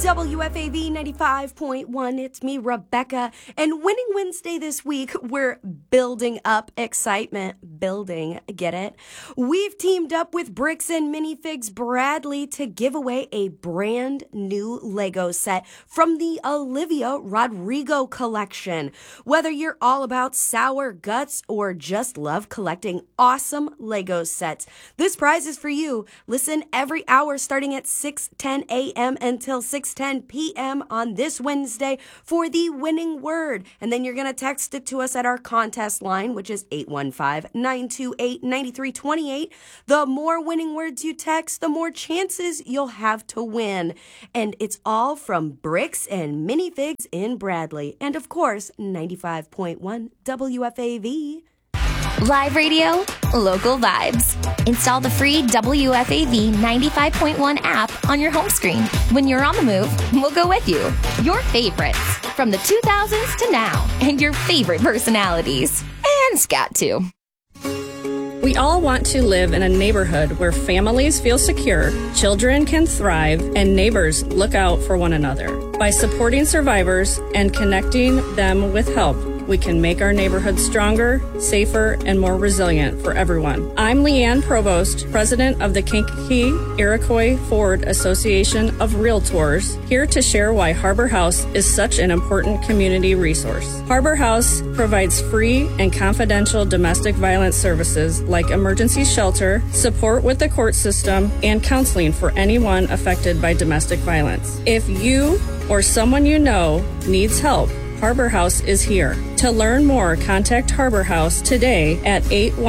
WFAV 95.1, it's me, Rebecca, and Winning Wednesday this week, we're building up excitement. Building, get it? We've teamed up with Bricks and Minifigs Bradley to give away a brand new Lego set from the Olivia Rodrigo collection. Whether you're all about sour guts or just love collecting awesome Lego sets, this prize is for you. Listen every hour starting at 6:10 a.m. until 6:10 p.m. on this Wednesday for the winning word. And then you're going to text it to us at our contest line, which is 815-928-9328. The more winning words you text, the more chances you'll have to win. And it's all from Bricks and Minifigs in Bradley. And of course, 95.1 WFAV. Live radio, local vibes. Install the free WFAV 95.1 app on your home screen. When you're on the move, we'll go with you. Your favorites from the 2000s to now, and your favorite personalities. And scat too. We all want to live in a neighborhood where families feel secure, children can thrive, and neighbors look out for one another. By supporting survivors and connecting them with help, we can make our neighborhood stronger, safer, and more resilient for everyone. I'm Leanne Provost, president of the Kankakee Iroquois Ford Association of Realtors, here to share why Harbor House is such an important community resource. Harbor House provides free and confidential domestic violence services like emergency shelter, support with the court system, and counseling for anyone affected by domestic violence. If you or someone you know needs help, Harbor House is here. To learn more, contact Harbor House today at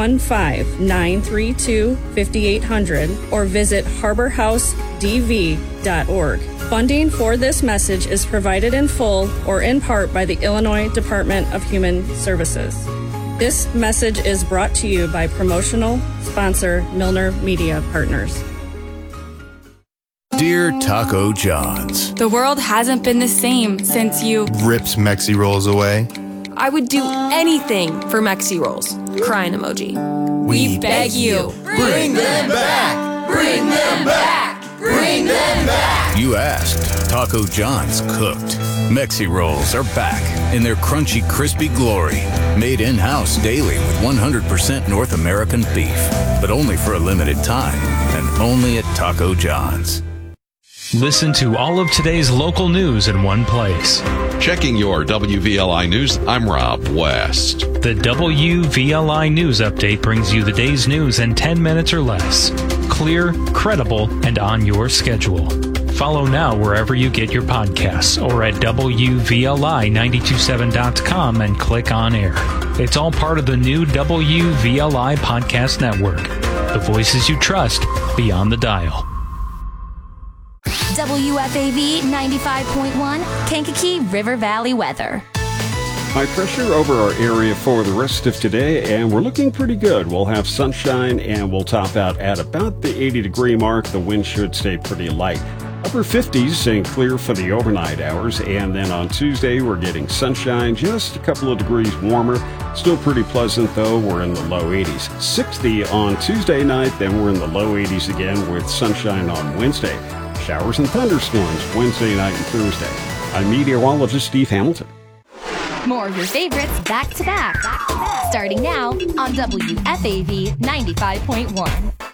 815-932-5800 or visit harborhousedv.org. Funding for this message is provided in full or in part by the Illinois Department of Human Services. This message is brought to you by promotional sponsor Milner Media Partners. Dear Taco John's, the world hasn't been the same since you ripped Mexi Rolls away. I would do anything for Mexi Rolls. Crying emoji. We beg you. Bring them back! Bring them back! Bring them back! You asked. Taco John's cooked. Mexi Rolls are back in their crunchy, crispy glory. Made in-house daily with 100% North American beef. But only for a limited time. And only at Taco John's. Listen to all of today's local news in one place. Checking your WVLI news, I'm Rob West. The WVLI News Update brings you the day's news in 10 minutes or less. Clear, credible, and on your schedule. Follow now wherever you get your podcasts or at WVLI927.com and click on air. It's all part of the new WVLI Podcast Network. The voices you trust beyond the dial. WFAV 95.1, Kankakee River Valley weather. High pressure over our area for the rest of today, and we're looking pretty good. We'll have sunshine, and we'll top out at about the 80-degree mark. The wind should stay pretty light. Upper 50s and clear for the overnight hours, and then on Tuesday we're getting sunshine, just a couple of degrees warmer. Still pretty pleasant, though. We're in the low 80s. 60 on Tuesday night, then we're in the low 80s again with sunshine on Wednesday. Showers and thunderstorms Wednesday night and Thursday. I'm meteorologist Steve Hamilton. More of your favorites back to back. Starting now on WFAV 95.1.